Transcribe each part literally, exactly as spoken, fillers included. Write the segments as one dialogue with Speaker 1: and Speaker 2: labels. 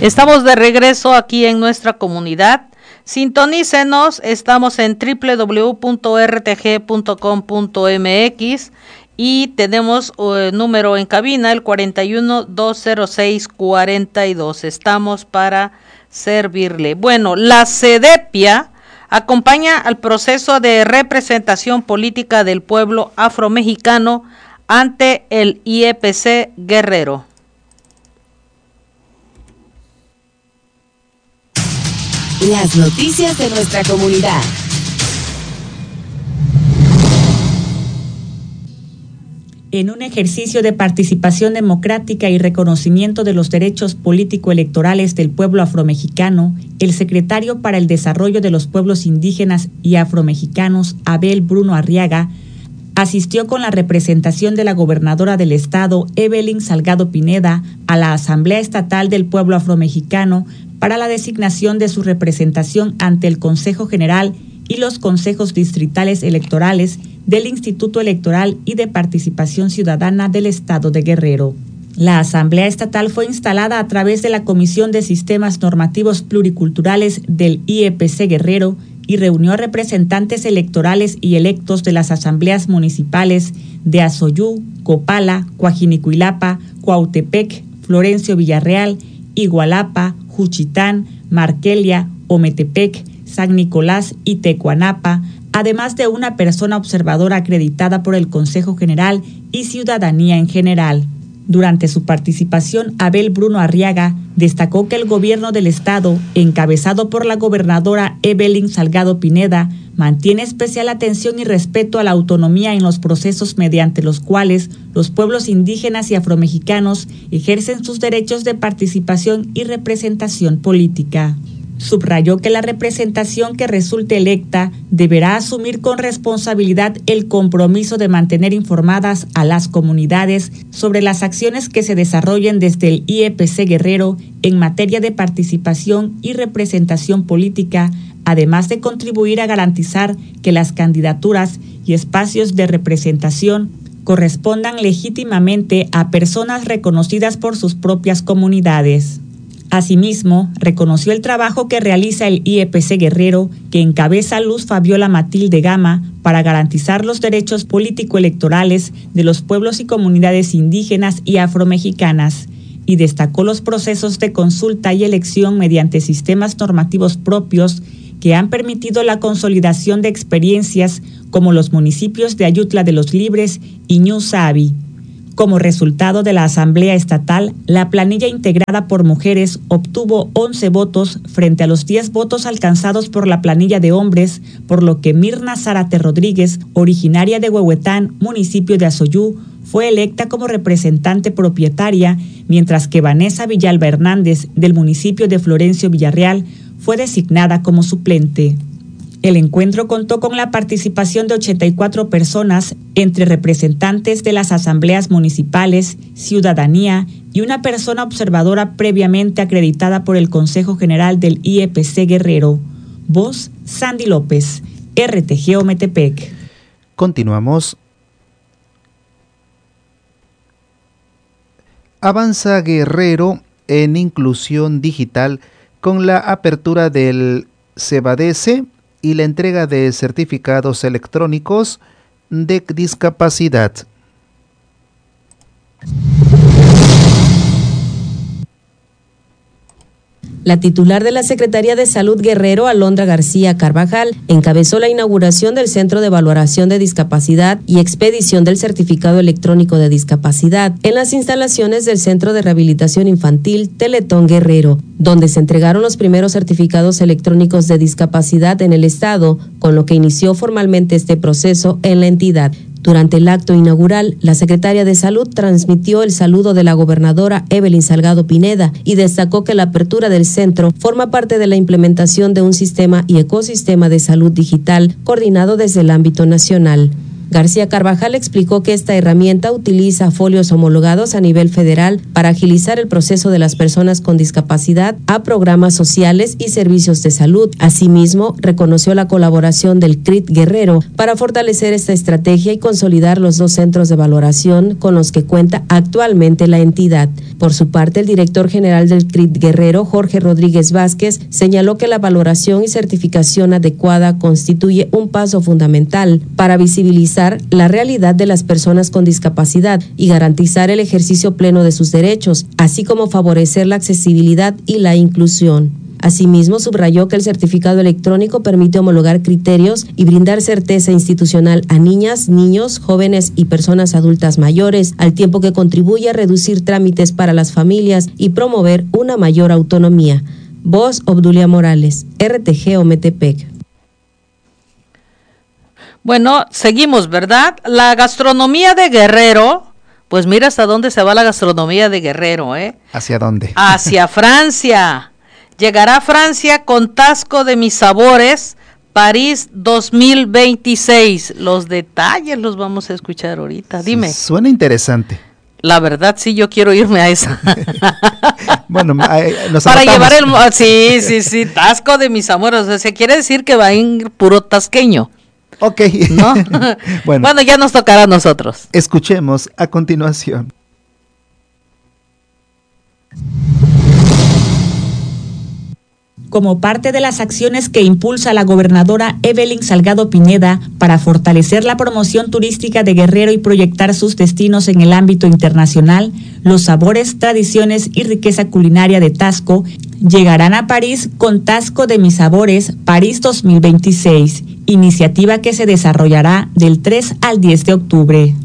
Speaker 1: Estamos de regreso aquí en nuestra comunidad. Sintonícenos, estamos en doble u doble u doble u punto r t g punto com punto m x y tenemos uh, número en cabina el cuarenta y uno, doscientos seis, cuarenta y dos. Estamos para servirle. Bueno, la CEDEPIA acompaña al proceso de representación política del pueblo afromexicano ante el I E P C Guerrero.
Speaker 2: Las noticias de nuestra comunidad. En un ejercicio de participación democrática y reconocimiento de los derechos político-electorales del pueblo afromexicano, el secretario para el Desarrollo de los Pueblos Indígenas y Afromexicanos, Abel Bruno Arriaga, asistió con la representación de la gobernadora del estado, Evelyn Salgado Pineda, a la Asamblea Estatal del Pueblo Afromexicano para la designación de su representación ante el Consejo General y los consejos distritales electorales del Instituto Electoral y de Participación Ciudadana del Estado de Guerrero. La Asamblea Estatal fue instalada a través de la Comisión de Sistemas Normativos Pluriculturales del I E P C Guerrero y reunió a representantes electorales y electos de las asambleas municipales de Azoyú, Copala, Coajinicuilapa, Cuautepec, Florencio Villarreal, Igualapa, Juchitán, Marquelia, Ometepec, San Nicolás y Tecuanapa, además de una persona observadora acreditada por el Consejo General y ciudadanía en general. Durante su participación, Abel Bruno Arriaga destacó que el gobierno del estado, encabezado por la gobernadora Evelyn Salgado Pineda, mantiene especial atención y respeto a la autonomía en los procesos mediante los cuales los pueblos indígenas y afromexicanos ejercen sus derechos de participación y representación política. Subrayó que la representación que resulte electa deberá asumir con responsabilidad el compromiso de mantener informadas a las comunidades sobre las acciones que se desarrollen desde el I E P C Guerrero en materia de participación y representación política, además de contribuir a garantizar que las candidaturas y espacios de representación correspondan legítimamente a personas reconocidas por sus propias comunidades. Asimismo, reconoció el trabajo que realiza el I E P C Guerrero, que encabeza Luz Fabiola Matilde Gama, para garantizar los derechos político-electorales de los pueblos y comunidades indígenas y afromexicanas, y destacó los procesos de consulta y elección mediante sistemas normativos propios que han permitido la consolidación de experiencias como los municipios de Ayutla de los Libres y Ñusabi. Como resultado de la Asamblea Estatal, la planilla integrada por mujeres obtuvo once votos frente a los diez votos alcanzados por la planilla de hombres, por lo que Mirna Zárate Rodríguez, originaria de Huehuetán, municipio de Azoyú, fue electa como representante propietaria, mientras que Vanessa Villalba Hernández, del municipio de Florencio Villarreal, fue designada como suplente. El encuentro contó con la participación de ochenta y cuatro personas, entre representantes de las asambleas municipales, ciudadanía y una persona observadora previamente acreditada por el Consejo General del I E P C Guerrero. Voz, Sandy López, R T G Ometepec.
Speaker 3: Continuamos. Avanza Guerrero en inclusión digital con la apertura del CEBADESE y la entrega de certificados electrónicos de discapacidad.
Speaker 4: La titular de la Secretaría de Salud Guerrero, Alondra García Carvajal, encabezó la inauguración del Centro de Valoración de Discapacidad y expedición del Certificado Electrónico de Discapacidad en las instalaciones del Centro de Rehabilitación Infantil Teletón Guerrero, donde se entregaron los primeros certificados electrónicos de discapacidad en el estado, con lo que inició formalmente este proceso en la entidad. Durante el acto inaugural, la secretaria de Salud transmitió el saludo de la gobernadora Evelyn Salgado Pineda y destacó que la apertura del centro forma parte de la implementación de un sistema y ecosistema de salud digital coordinado desde el ámbito nacional. García Carvajal explicó que esta herramienta utiliza folios homologados a nivel federal para agilizar el proceso de las personas con discapacidad a programas sociales y servicios de salud. Asimismo, reconoció la colaboración del C R I T Guerrero para fortalecer esta estrategia y consolidar los dos centros de valoración con los que cuenta actualmente la entidad. Por su parte, el director general del C R I T Guerrero, Jorge Rodríguez Vázquez, señaló que la valoración y certificación adecuada constituye un paso fundamental para visibilizar la realidad de las personas con discapacidad y garantizar el ejercicio pleno de sus derechos, así como favorecer la accesibilidad y la inclusión. Asimismo, subrayó que el certificado electrónico permite homologar criterios y brindar certeza institucional a niñas, niños, jóvenes y personas adultas mayores, al tiempo que contribuye a reducir trámites para las familias y promover una mayor autonomía. Voz Obdulia Morales, R T G Ometepec.
Speaker 1: Bueno, seguimos, ¿verdad? La gastronomía de Guerrero, pues mira hasta dónde se va la gastronomía de Guerrero, ¿eh?
Speaker 3: ¿Hacia dónde?
Speaker 1: Hacia Francia. Llegará a Francia con Tasco de mis sabores, París dos mil veintiséis. Los detalles los vamos a escuchar ahorita. Dime.
Speaker 3: Sí, suena interesante.
Speaker 1: La verdad, sí, yo quiero irme a esa.
Speaker 3: Bueno, nos
Speaker 1: para
Speaker 3: anotamos.
Speaker 1: llevar el... Sí, sí, sí, Tasco de mis amores. O sea, se quiere decir que va a ir puro tasqueño.
Speaker 3: Ok.
Speaker 1: ¿No?
Speaker 3: bueno,
Speaker 1: bueno, ya nos tocará a nosotros.
Speaker 3: Escuchemos a continuación.
Speaker 2: Como parte de las acciones que impulsa la gobernadora Evelyn Salgado Pineda para fortalecer la promoción turística de Guerrero y proyectar sus destinos en el ámbito internacional, los sabores, tradiciones y riqueza culinaria de Tasco llegarán a París con Tasco de mis sabores París dos mil veintiséis, iniciativa que se desarrollará del tres al diez de octubre.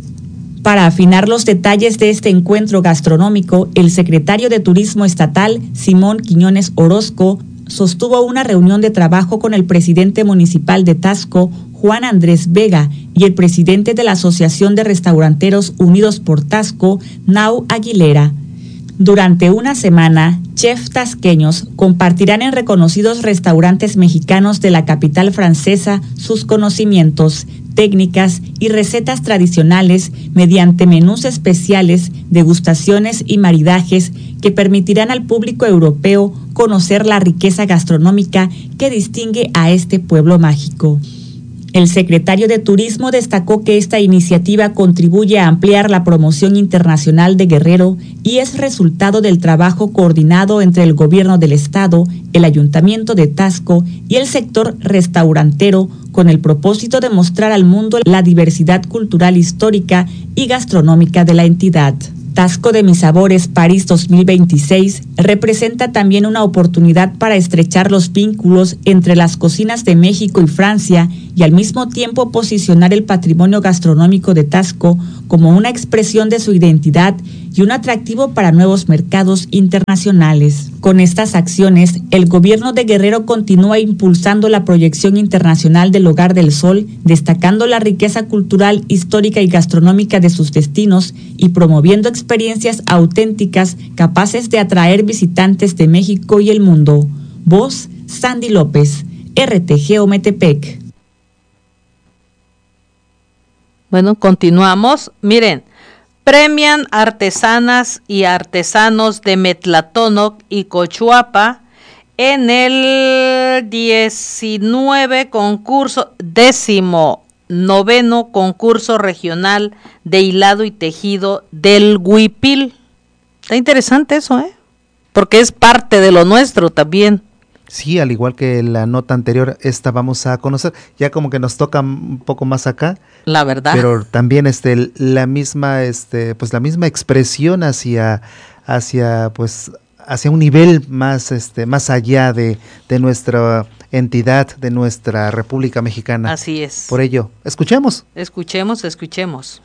Speaker 2: Para afinar los detalles de este encuentro gastronómico, el secretario de Turismo Estatal, Simón Quiñones Orozco, sostuvo una reunión de trabajo con el presidente municipal de Tasco, Juan Andrés Vega, y el presidente de la Asociación de Restauranteros Unidos por Tasco, Nau Aguilera. Durante una semana, chefs tasqueños compartirán en reconocidos restaurantes mexicanos de la capital francesa sus conocimientos, técnicas y recetas tradicionales mediante menús especiales, degustaciones y maridajes que permitirán al público europeo conocer la riqueza gastronómica que distingue a este pueblo mágico. El secretario de Turismo destacó que esta iniciativa contribuye a ampliar la promoción internacional de Guerrero y es resultado del trabajo coordinado entre el gobierno del estado, el ayuntamiento de Tasco y el sector restaurantero con el propósito de mostrar al mundo la diversidad cultural, histórica y gastronómica de la entidad. Tasco de mis sabores París dos mil veintiséis representa también una oportunidad para estrechar los vínculos entre las cocinas de México y Francia y al mismo tiempo posicionar el patrimonio gastronómico de Tasco como una expresión de su identidad y un atractivo para nuevos mercados internacionales. Con estas acciones, el gobierno de Guerrero continúa impulsando la proyección internacional del Hogar del Sol, destacando la riqueza cultural, histórica y gastronómica de sus destinos y promoviendo experiencias auténticas capaces de atraer visitantes de México y el mundo. Voz, Sandy López, R T G Ometepec.
Speaker 1: Bueno, continuamos. Miren, premian artesanas y artesanos de Metlatónoc y Cochuapa en el diecinueve concurso, décimo noveno concurso regional de hilado y tejido del Huipil. Está interesante eso, ¿eh? Porque es parte de lo nuestro también.
Speaker 3: Sí, al igual que la nota anterior, esta vamos a conocer, ya como que nos toca un poco más acá.
Speaker 1: La verdad.
Speaker 3: Pero también este la misma este pues la misma expresión hacia hacia pues hacia un nivel más este más allá de de nuestra entidad, de nuestra República Mexicana.
Speaker 1: Así es.
Speaker 3: Por ello, escuchemos.
Speaker 1: Escuchemos, escuchemos.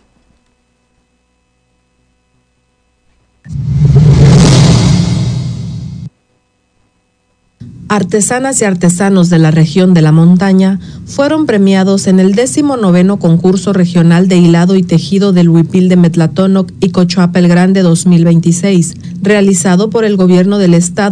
Speaker 5: Artesanas y artesanos de la región de la montaña fueron premiados en el décimo noveno concurso regional de hilado y tejido del Huipil de Metlatónoc y Cochuapa el Grande dos mil veintiséis, realizado por el gobierno del estado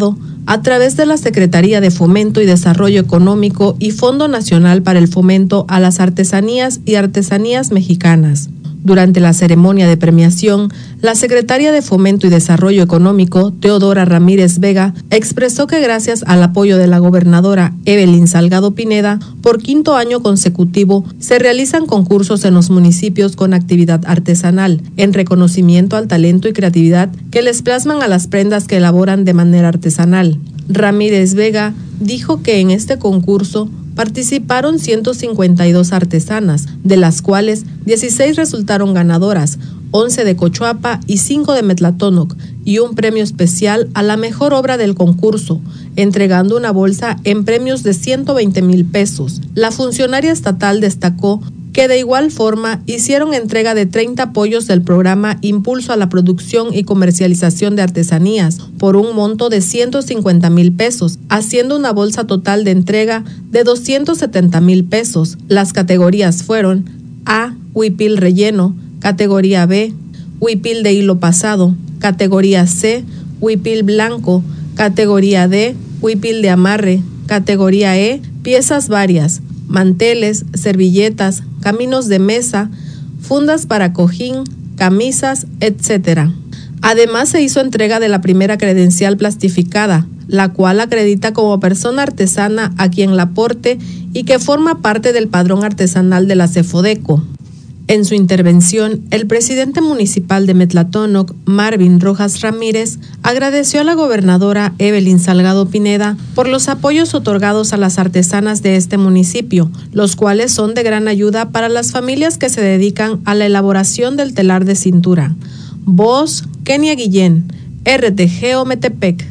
Speaker 5: a través de la Secretaría de Fomento y Desarrollo Económico y Fondo Nacional para el Fomento a las Artesanías y Artesanías Mexicanas. Durante la ceremonia de premiación, la secretaria de Fomento y Desarrollo Económico, Teodora Ramírez Vega, expresó que gracias al apoyo de la gobernadora Evelyn Salgado Pineda, por quinto año consecutivo, se realizan concursos en los municipios con actividad artesanal, en reconocimiento al talento y creatividad que les plasman a las prendas que elaboran de manera artesanal. Ramírez Vega dijo que en este concurso participaron ciento cincuenta y dos artesanas, de las cuales dieciséis resultaron ganadoras, once de Cochuapa y cinco de Metlatónoc, y un premio especial a la mejor obra del concurso, entregando una bolsa en premios de ciento veinte mil pesos. La funcionaria estatal destacó que de igual forma hicieron entrega de treinta apoyos del programa Impulso a la Producción y Comercialización de Artesanías por un monto de ciento cincuenta mil pesos, haciendo una bolsa total de entrega de doscientos setenta mil pesos. Las categorías fueron A, huipil relleno; categoría B, huipil de hilo pasado; categoría C, huipil blanco; categoría D, huipil de amarre; categoría E, piezas varias, manteles, servilletas, caminos de mesa, fundas para cojín, camisas, etcétera. Además, se hizo entrega de la primera credencial plastificada, la cual acredita como persona artesana a quien la porte y que forma parte del padrón artesanal de la CEFODECO. En su intervención, el presidente municipal de Metlatónoc, Marvin Rojas Ramírez, agradeció a la gobernadora Evelyn Salgado Pineda por los apoyos otorgados a las artesanas de este municipio, los cuales son de gran ayuda para las familias que se dedican a la elaboración del telar de cintura. Voz, Kenia Guillén, R T G Ometepec.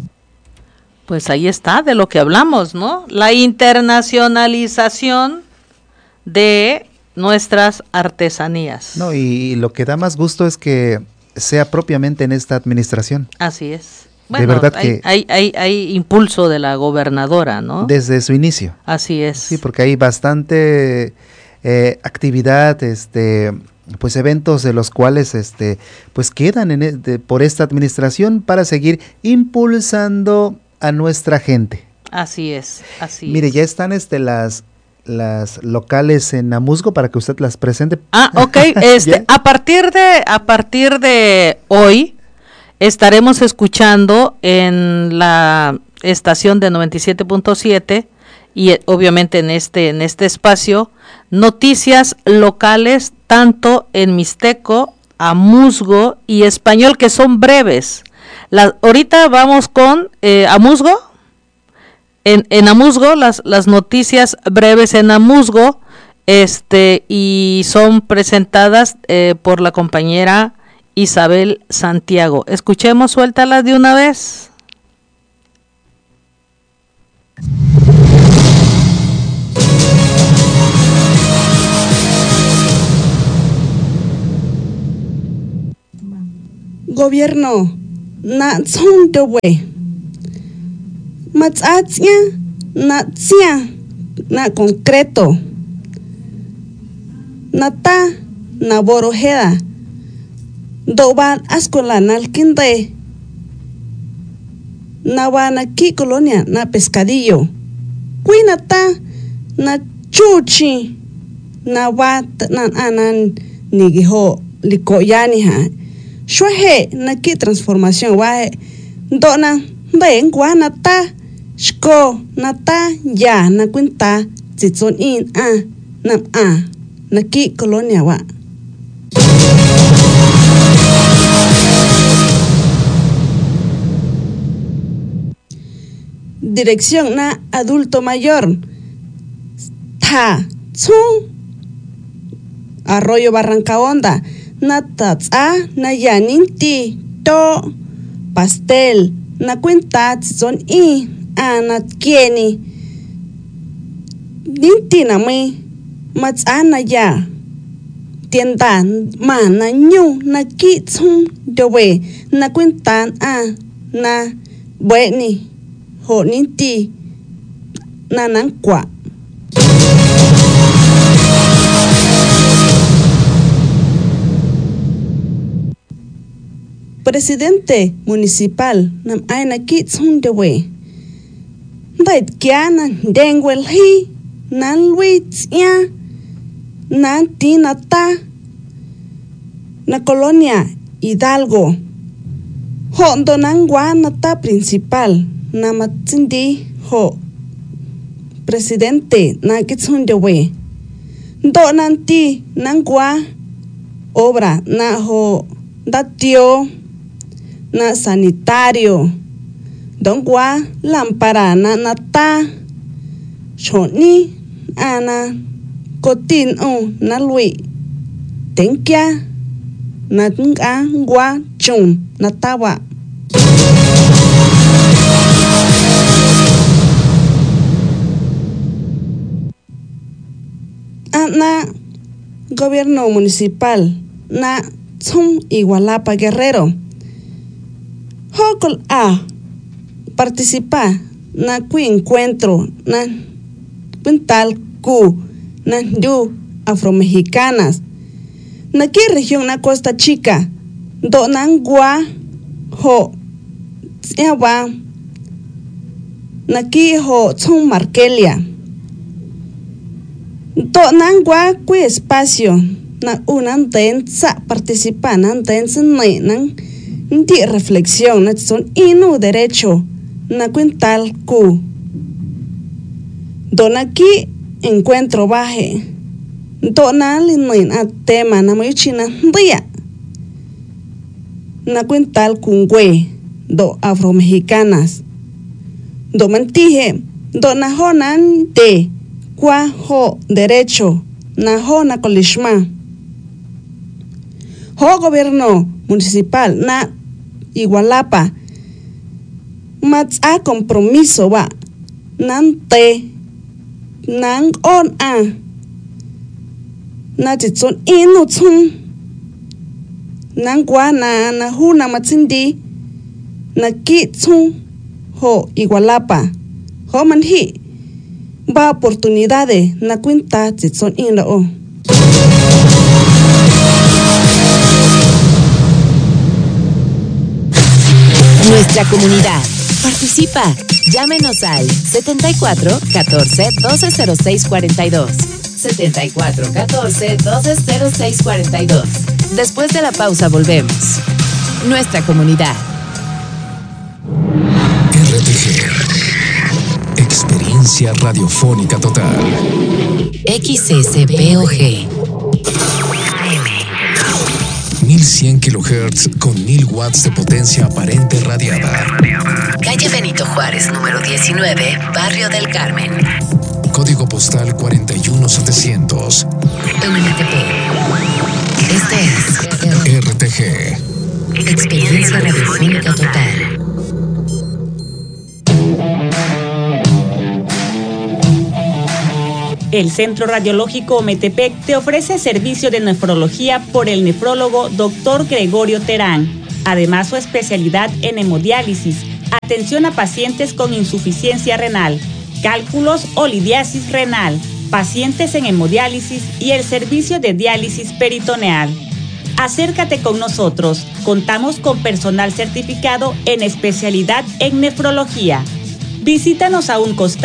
Speaker 1: Pues ahí está de lo que hablamos, ¿no? La internacionalización de nuestras artesanías.
Speaker 3: No, y lo que da más gusto es que sea propiamente en esta administración.
Speaker 1: Así es. Bueno,
Speaker 3: de verdad
Speaker 1: hay,
Speaker 3: que
Speaker 1: hay, hay, hay impulso de la gobernadora, ¿no?
Speaker 3: Desde su inicio.
Speaker 1: Así es.
Speaker 3: Sí, porque hay bastante eh, actividad, este, pues eventos de los cuales, este, pues quedan en, de, por esta administración para seguir impulsando a nuestra gente.
Speaker 1: Así es, así
Speaker 3: Mire,
Speaker 1: es.
Speaker 3: ya están este las las locales en Amusgo para que usted las presente.
Speaker 1: Ah, ok, este, a partir de, a partir de hoy estaremos escuchando en la estación de noventa y siete punto siete y eh, obviamente en este, en este espacio, noticias locales tanto en mixteco, amusgo y español, que son breves. La, ahorita vamos con eh, amusgo. En, en Amusgo, las, las noticias breves en Amusgo, este, y son presentadas eh, por la compañera Isabel Santiago. Escuchemos, suéltalas de una vez.
Speaker 6: Gobierno, na son de we. Matsatzia, na tsia, na concreto. Nata, na borojeda. Doban ascola nalquinde. Na aquí colonia, na pescadillo. Cuinata, na chuchi. Na wat, na anan, nigijo, licoyaniha. Shuaje, na ki transformación, wae. Dona, ven, guanata. Shko nata ya na cuenta tzitzon in a nam a na ki colonia wa. Dirección na adulto mayor. Ta tsun Arroyo Barranca Honda. Na tatsa na yaninti to pastel na cuenta tzitzon in ana kieni nintina mi matsana ya tienda mana nyu na kitsun dewe na cuentan a na bueni ho ninti na nankwa. presidente municipal nam aina ki tsung de we dait kya na dengwel hi nan lui tsia nan tinata na colonia Hidalgo hondo nan gua nata principal na matsindi ho presidente na ki tsung de we do nanti nan gua obra na ho datio na sanitario don gua lámpara na nata choni ana kotin o na lui tenkia na nga gua chum na tawa ana gobierno municipal na Tsum Igualapa Guerrero Hokol a participa na ku encuentro na puntal ku na du afromexicanas na ki región na Costa Chica do nan gua ho tsiawa na ki ho Tsum Markelia do nan gua ku espacio na unan tensa participa nan tensa nan di reflexión na son inu derecho na quintal ku don aquí encuentro baje dona linin a tema na mochina dia na quintal kungwe do afromexicanas do mantije do na honan de kwa ho derecho na ho na kolishma ho gobierno municipal na Igualapa mats a compromiso wa nan te nan on a na titson inu tsun nan gua na na hu na matsindi na ki tsun ho Igualapa ho manhi ba oportunidades na cuenta titson ino o
Speaker 7: Nuestra comunidad. Participa. Llámenos al setenta y cuatro catorce doce cero seis cuarenta y dos. setenta y cuatro catorce doce cero seis cuarenta y dos. Después de la pausa volvemos. Nuestra comunidad.
Speaker 8: R T G. Experiencia radiofónica total.
Speaker 7: X S B O G.
Speaker 8: mil cien kilohertz con mil watts de potencia aparente radiada.
Speaker 7: Calle Benito Juárez, número diecinueve, Barrio del Carmen.
Speaker 8: Código postal cuarenta y uno setecientos.
Speaker 7: M N T P. Este es
Speaker 8: R T G.
Speaker 7: Experiencia radiofónica total.
Speaker 2: El Centro Radiológico Ometepec te ofrece servicio de nefrología por el nefrólogo doctor Gregorio Terán. Además, su especialidad en hemodiálisis, atención a pacientes con insuficiencia renal, cálculos o lidiasis renal, pacientes en hemodiálisis y el servicio de diálisis peritoneal. Acércate con nosotros. Contamos con personal certificado en especialidad en nefrología. Visítanos a un costado